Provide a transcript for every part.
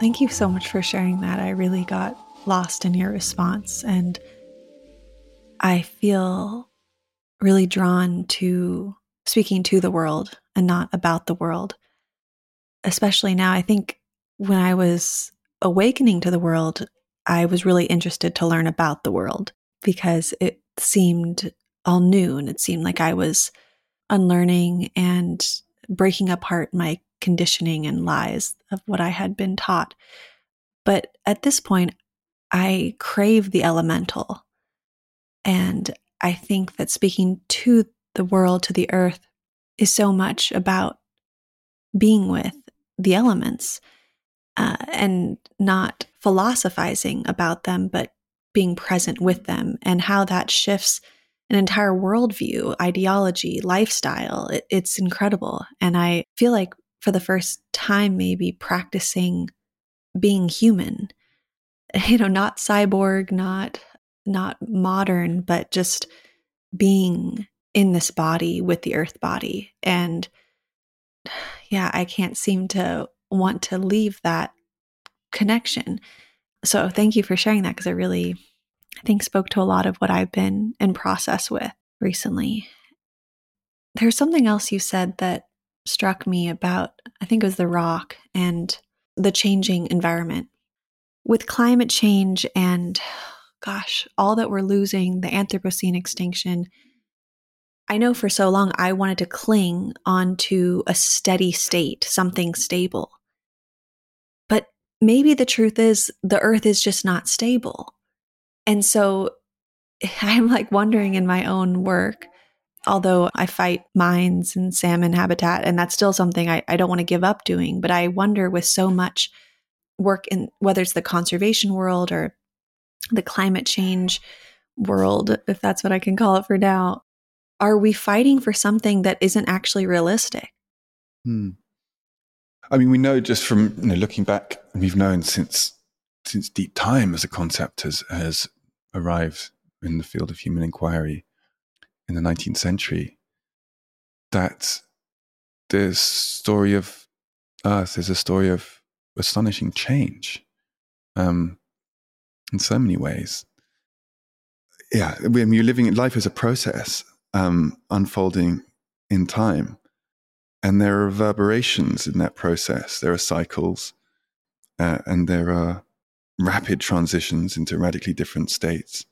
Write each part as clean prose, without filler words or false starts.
Thank you so much for sharing that. I really got lost in your response, and I feel really drawn to speaking to the world and not about the world, especially now. I think when I was awakening to the world, I was really interested to learn about the world because it seemed all new and it seemed like I was unlearning and breaking apart my conditioning and lies of what I had been taught. But at this point, I crave the elemental. And I think that speaking to the world, to the earth, is so much about being with the elements and not philosophizing about them, but being present with them, and how that shifts an entire worldview, ideology, lifestyle. It's incredible. And I feel like for the first time, maybe practicing being human, not cyborg, not modern, but just being in this body with the earth body. And yeah, I can't seem to want to leave that connection. So thank you for sharing that, because it really, I think, spoke to a lot of what I've been in process with recently. There's something else you said that struck me about, I think it was the rock and the changing environment. With climate change and, gosh, all that we're losing, the Anthropocene extinction, I know for so long I wanted to cling onto a steady state, something stable. But maybe the truth is the earth is just not stable. And so I'm like wondering in my own work, although I fight mines and salmon habitat, and that's still something I don't want to give up doing. But I wonder, with so much work in whether it's the conservation world or the climate change world, if that's what I can call it for now, are we fighting for something that isn't actually realistic? I mean, we know just from looking back, we've known since deep time as a concept has arrived in the field of human inquiry in the 19th century, that the story of Earth is a story of astonishing change in so many ways. Yeah, when you're living life as a process unfolding in time, and there are reverberations in that process. There are cycles, and there are rapid transitions into radically different states.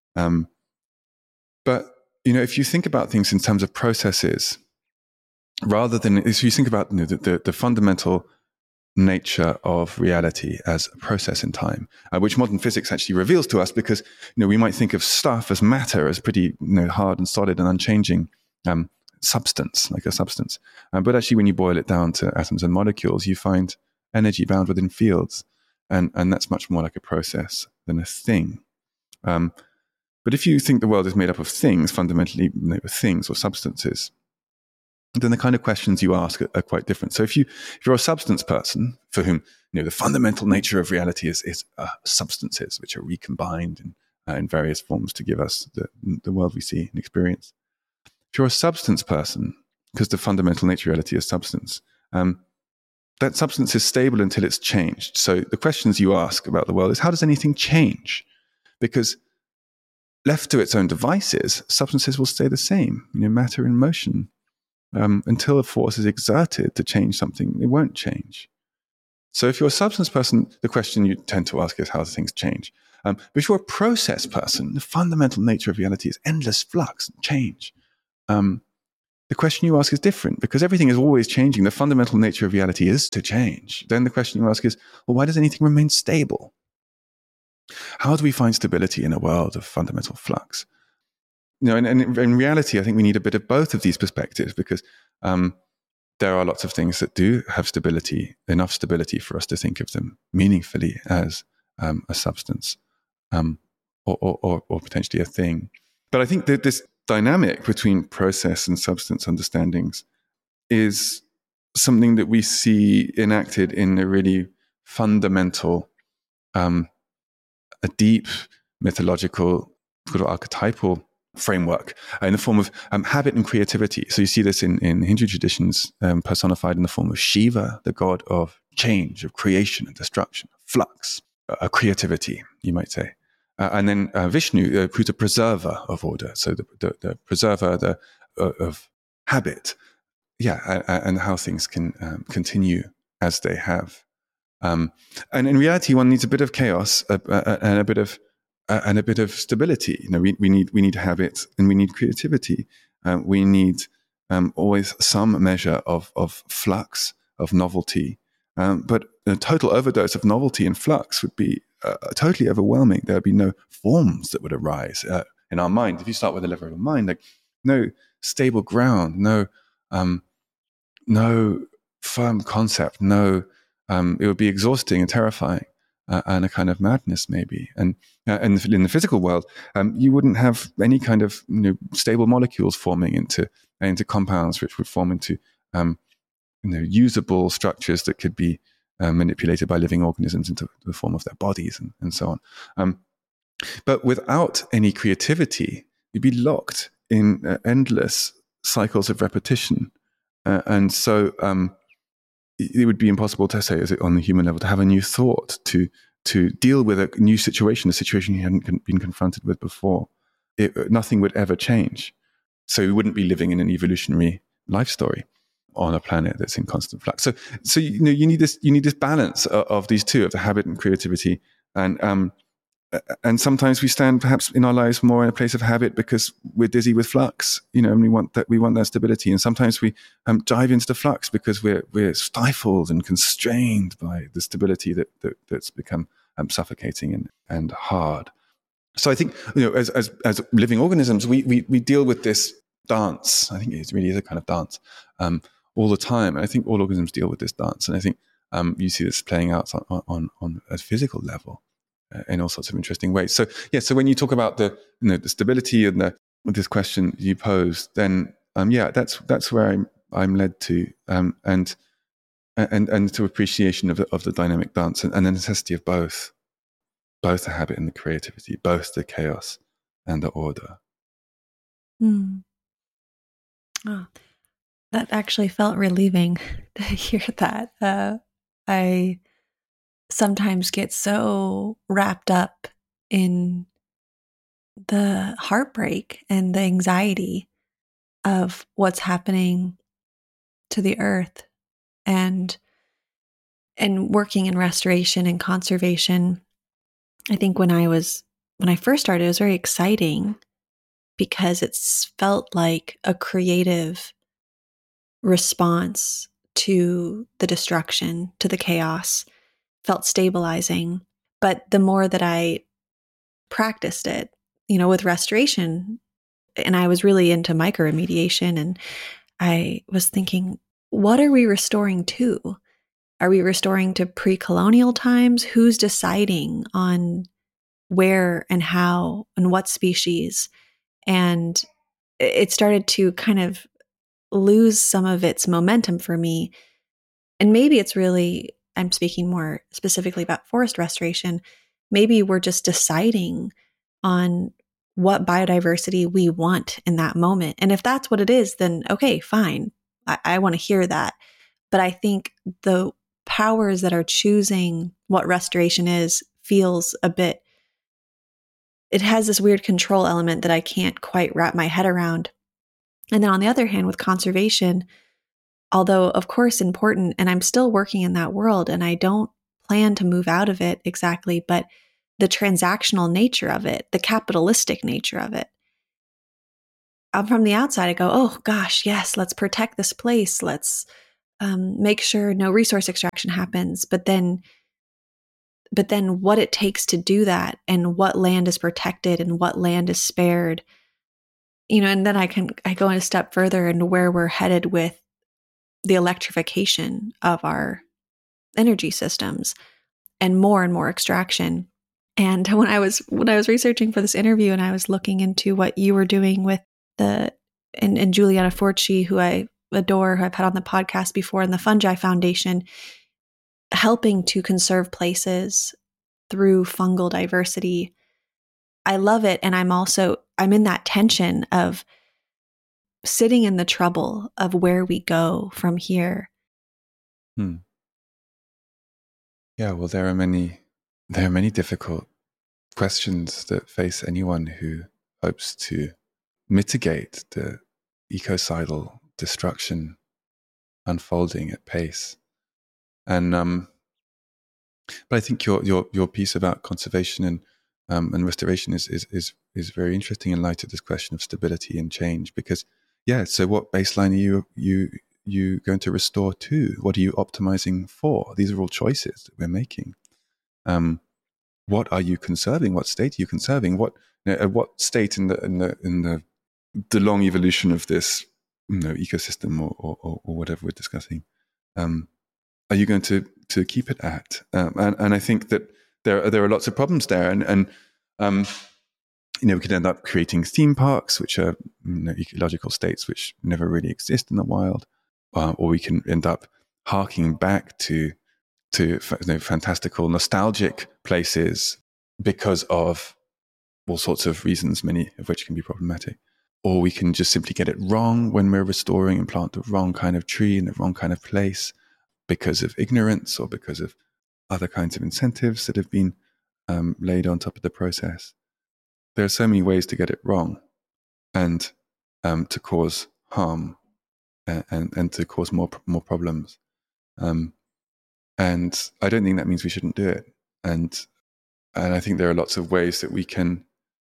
But if you think about things in terms of processes, rather than if you think about the fundamental nature of reality as a process in time, which modern physics actually reveals to us, because we might think of stuff as matter, as pretty hard and solid and unchanging substance, like a substance. But actually, when you boil it down to atoms and molecules, you find energy bound within fields, and that's much more like a process than a thing. But if you think the world is made up of things, fundamentally things or substances, then the kind of questions you ask are quite different. So if you're a substance person for whom the fundamental nature of reality is substances which are recombined in various forms to give us the world we see and experience. If you're a substance person, because the fundamental nature of reality is substance, that substance is stable until it's changed. So the questions you ask about the world is, how does anything change? Because left to its own devices, substances will stay the same, matter in motion. Until a force is exerted to change something, it won't change. So if you're a substance person, the question you tend to ask is, how do things change? But if you're a process person, the fundamental nature of reality is endless flux and change. The question you ask is different, because everything is always changing. The fundamental nature of reality is to change. Then the question you ask is, well, why does anything remain stable? How do we find stability in a world of fundamental flux? And in reality, I think we need a bit of both of these perspectives, because there are lots of things that do have stability, enough stability for us to think of them meaningfully as a substance or potentially a thing. But I think that this dynamic between process and substance understandings is something that we see enacted in a really fundamental, a deep mythological, sort of archetypal framework in the form of habit and creativity. So you see this in Hindu traditions personified in the form of Shiva, the god of change, of creation and destruction, flux, creativity, you might say. And then Vishnu, who's a preserver of order, so the preserver of habit, and how things can continue as they have. And in reality, one needs a bit of chaos and a bit of stability. We need habits and we need creativity. We need always some measure of flux, of novelty. But a total overdose of novelty and flux would be totally overwhelming. There would be no forms that would arise in our mind. If you start with the level of mind, like no stable ground, no firm concept, it would be exhausting and terrifying, and a kind of madness maybe. And in the physical world, you wouldn't have any kind of stable molecules forming into compounds, which would form into usable structures that could be manipulated by living organisms into the form of their bodies and so on. But without any creativity, you'd be locked in endless cycles of repetition. And so it would be impossible to say, on the human level, to have a new thought, to deal with a new situation, a situation you hadn't been confronted with before. Nothing would ever change. So we wouldn't be living in an evolutionary life story on a planet that's in constant flux. So you need this balance of these two, of the habit and creativity. And sometimes we stand perhaps in our lives more in a place of habit because we're dizzy with flux, and we want that stability. And sometimes we dive into the flux because we're stifled and constrained by the stability that's become suffocating and hard. So I think, as living organisms, we deal with this dance. I think it really is a kind of dance all the time. And I think all organisms deal with this dance. And I think you see this playing out on a physical level in all sorts of interesting ways. So so when you talk about the stability and this question you posed, then that's where I'm led to, and to appreciation of the dynamic dance and the necessity of both the habit and the creativity, both the chaos and the order. Oh, that actually felt relieving to hear that. I sometimes get so wrapped up in the heartbreak and the anxiety of what's happening to the earth, and working in restoration and conservation. I think when I first started, it was very exciting because it felt like a creative response to the destruction, to the chaos, felt stabilizing. But the more that I practiced it, with restoration, and I was really into microremediation, and I was thinking, what are we restoring to? Are we restoring to pre-colonial times? Who's deciding on where and how and what species? And it started to kind of lose some of its momentum for me. And maybe it's really, I'm speaking more specifically about forest restoration. Maybe we're just deciding on what biodiversity we want in that moment. And if that's what it is, then okay, fine. I want to hear that. But I think the powers that are choosing what restoration is feels a bit, it has this weird control element that I can't quite wrap my head around. And then on the other hand, with conservation, although of course important, and I'm still working in that world and I don't plan to move out of it exactly, but the transactional nature of it, the capitalistic nature of it. From the outside, I go, oh gosh, yes, let's protect this place. Let's make sure no resource extraction happens. But then what it takes to do that, and what land is protected and what land is spared, and then I go in a step further into where we're headed with the electrification of our energy systems and more extraction. And when I was researching for this interview, and I was looking into what you were doing with and Juliana Forci, who I adore, who I've had on the podcast before, and the Fungi Foundation, helping to conserve places through fungal diversity. I love it. And I'm in that tension of sitting in the trouble of where we go from here. Yeah, well, there are many difficult questions that face anyone who hopes to mitigate the ecocidal destruction unfolding at pace. And but I think your piece about conservation and restoration is very interesting in light of this question of stability and change. Because so what baseline are you going to restore to? What are you optimizing for? These are all choices that we're making. What are you conserving? What state are you conserving? What state in the long evolution of this ecosystem or whatever we're discussing are you going to keep it at? And I think that there are lots of problems there, and we could end up creating theme parks, which are ecological states which never really exist in the wild, or we can end up harking back to fantastical, nostalgic places because of all sorts of reasons, many of which can be problematic. Or we can just simply get it wrong when we're restoring and plant the wrong kind of tree in the wrong kind of place because of ignorance or because of other kinds of incentives that have been laid on top of the process. There are so many ways to get it wrong and to cause harm and to cause more problems. And I don't think that means we shouldn't do it. And I think there are lots of ways that we can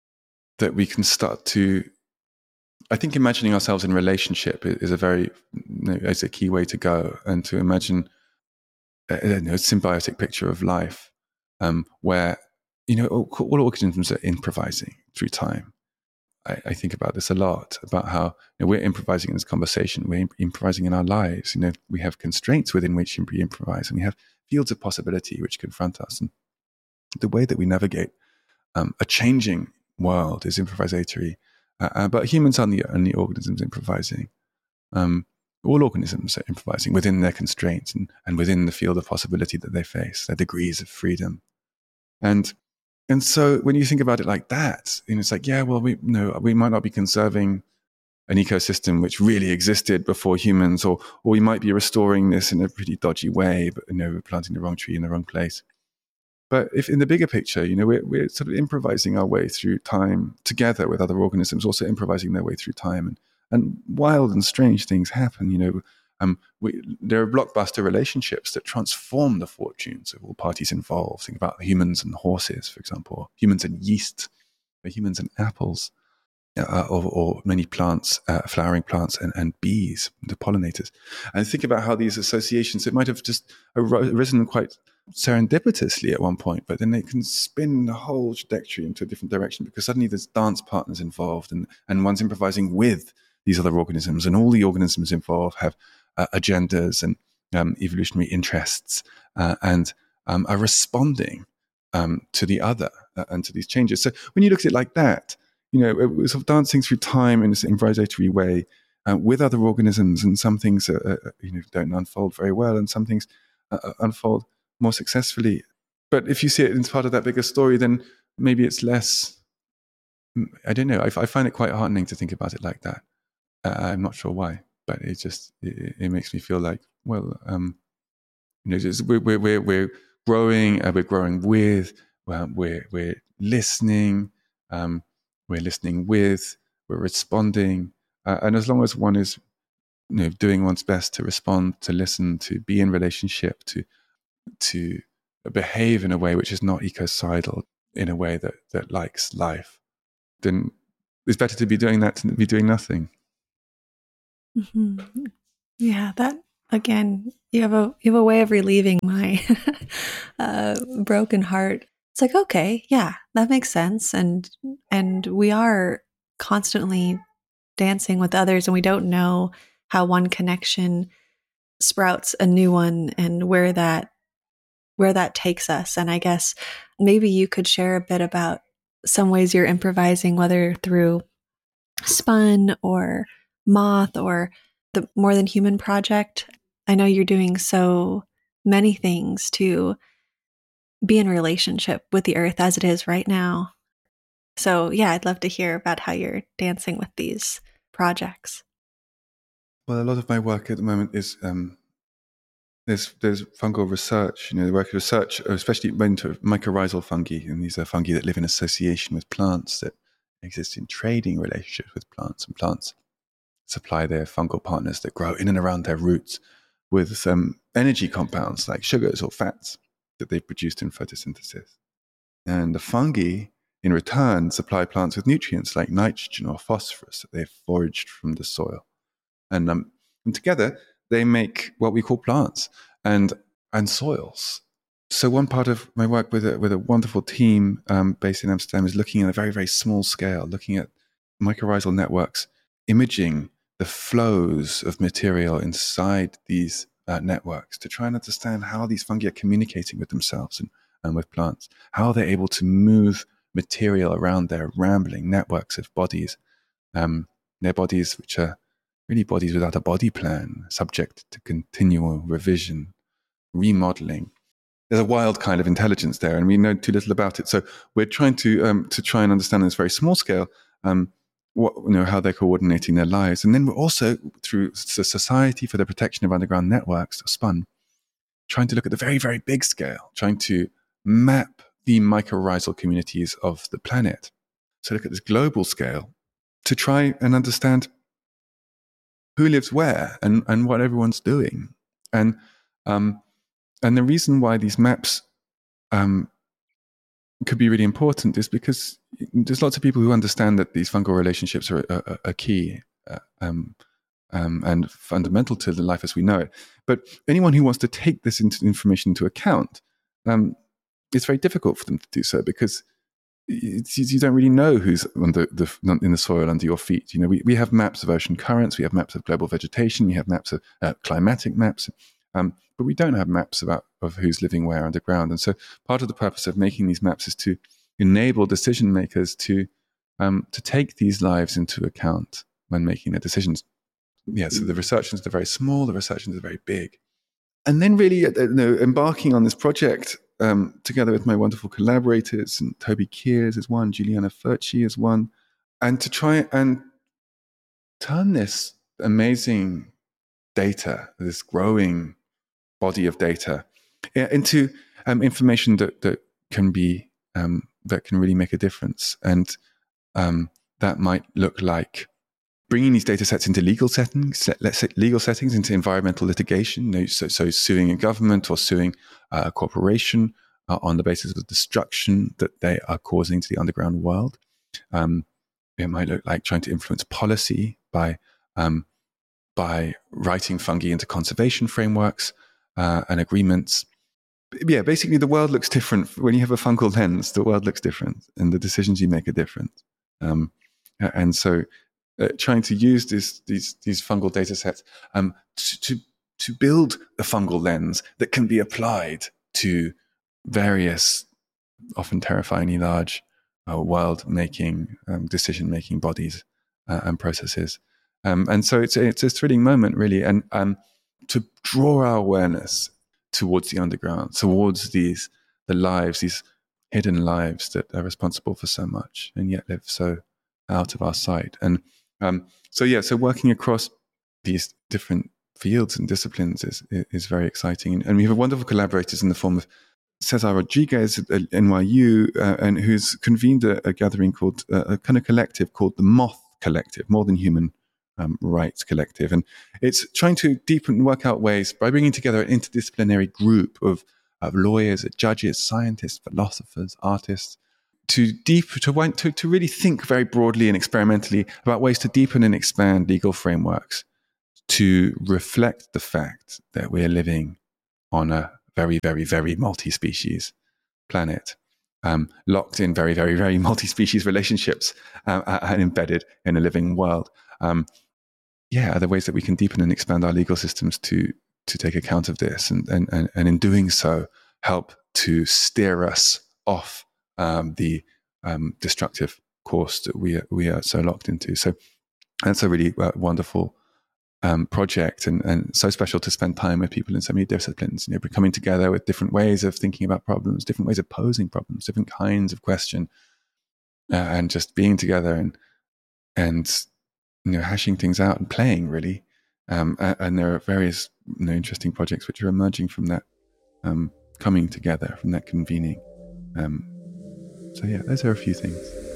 start to. I think imagining ourselves in relationship is is a key way to go, and to imagine a symbiotic picture of life, where all organisms are improvising through time. I think about this a lot, about how we're improvising in this conversation, we're improvising in our lives. We have constraints within which we improvise, and we have fields of possibility which confront us. And the way that we navigate a changing world is improvisatory. But humans aren't the only organisms improvising. All organisms are improvising within their constraints and within the field of possibility that they face, their degrees of freedom. And so when you think about it like that, it's like, we might not be conserving an ecosystem which really existed before humans, or we might be restoring this in a pretty dodgy way, but we're planting the wrong tree in the wrong place. But if in the bigger picture, we're sort of improvising our way through time together with other organisms, also improvising their way through time, and wild and strange things happen. There are blockbuster relationships that transform the fortunes of all parties involved. Think about humans and horses, for example, or humans and yeast, or humans and apples, or many plants, flowering plants, and bees, the pollinators. And think about how these associations, it might have just arisen quite serendipitously at one point, but then they can spin the whole trajectory into a different direction because suddenly there's dance partners involved, and one's improvising with these other organisms, and all the organisms involved have agendas and evolutionary interests, and are responding to the other and to these changes. So when you look at it like that, we're sort of dancing through time in this improvisatory way with other organisms, and some things don't unfold very well, and some things unfold more successfully. But if you see it as part of that bigger story, then maybe it's less. I don't know. I find it quite heartening to think about it like that. I'm not sure why, but it makes me feel like, well, we're growing. We're growing with. We're listening. We're listening with. We're responding, and as long as one is, doing one's best to respond, to listen, to be in relationship, to behave in a way which is not ecocidal, in a way that likes life, then it's better to be doing that than to be doing nothing. Mm-hmm. Yeah, that again, you have a way of relieving my broken heart. It's like, okay, yeah, that makes sense, and we are constantly dancing with others, and we don't know how one connection sprouts a new one, and where that takes us. And I guess maybe you could share a bit about some ways you're improvising, whether through Spun or Moth or the More Than Human project. I know you're doing so many things to be in relationship with the earth as it is right now. So yeah, I'd love to hear about how you're dancing with these projects. Well, a lot of my work at the moment is there's fungal research, the work of research, especially into mycorrhizal fungi, and these are fungi that live in association with plants, that exist in trading relationships with plants, and plants supply their fungal partners that grow in and around their roots with energy compounds like sugars or fats that they've produced in photosynthesis. And the fungi, in return, supply plants with nutrients like nitrogen or phosphorus that they've foraged from the soil. And together, they make what we call plants and soils. So one part of my work with a wonderful team based in Amsterdam is looking at a very, very small scale, looking at mycorrhizal networks, imaging the flows of material inside these networks to try and understand how these fungi are communicating with themselves and with plants, how they're able to move material around their rambling networks of bodies, their bodies which are really bodies without a body plan, subject to continual revision, remodeling. There's a wild kind of intelligence there, and we know too little about it. So we're trying to try and understand on this very small scale how they're coordinating their lives. And then we're also, through the Society for the Protection of Underground Networks, SPUN, trying to look at the very, very big scale, trying to map the mycorrhizal communities of the planet. So look at this global scale to try and understand who lives where and what everyone's doing. And the reason why these maps could be really important is because there's lots of people who understand that these fungal relationships are key and fundamental to the life as we know it. But anyone who wants to take this information into account, it's very difficult for them to do so because you don't really know who's in the soil under your feet. We have maps of ocean currents, we have maps of global vegetation, we have maps of climatic maps, but we don't have maps of who's living where underground. And so part of the purpose of making these maps is to enable decision makers to take these lives into account when making their decisions. Yeah, so the research into the very small, the research into the very big. And then really embarking on this project together with my wonderful collaborators, and Toby Kears is one, Juliana Furci is one, and to try and turn this amazing data, this growing body of data, into information that can be that can really make a difference. And that might look like bringing these data sets into legal settings, let's say legal settings, into environmental litigation, so suing a government or suing a corporation on the basis of the destruction that they are causing to the underground world. It might look like trying to influence policy by writing fungi into conservation frameworks and agreements. Yeah, basically the world looks different. When you have a fungal lens, the world looks different and the decisions you make are different. And so trying to use these fungal data sets to build a fungal lens that can be applied to various, often terrifyingly large, world-making, decision-making bodies and processes. And so it's a thrilling moment, really, and to draw our awareness towards the underground, towards the lives, these hidden lives that are responsible for so much and yet live so out of our sight. And so working across these different fields and disciplines is very exciting. And we have wonderful collaborators in the form of Cesar Rodriguez at NYU, and who's convened a gathering called a kind of collective called the Moth Collective, More Than Human Rights Collective. And it's trying to deepen and work out ways by bringing together an interdisciplinary group of lawyers, judges, scientists, philosophers, artists, to really think very broadly and experimentally about ways to deepen and expand legal frameworks to reflect the fact that we're living on a very, very, very multi-species planet, locked in very, very, very multi-species relationships and embedded in a living world. Are there ways that we can deepen and expand our legal systems to take account of this and in doing so help to steer us off the destructive course that we are so locked into. So that's a really wonderful project and so special to spend time with people in so many disciplines, coming together with different ways of thinking about problems, different ways of posing problems, different kinds of question, and just being together and hashing things out and playing, really. And there are various interesting projects which are emerging from that coming together, from that convening. So yeah, those are a few things.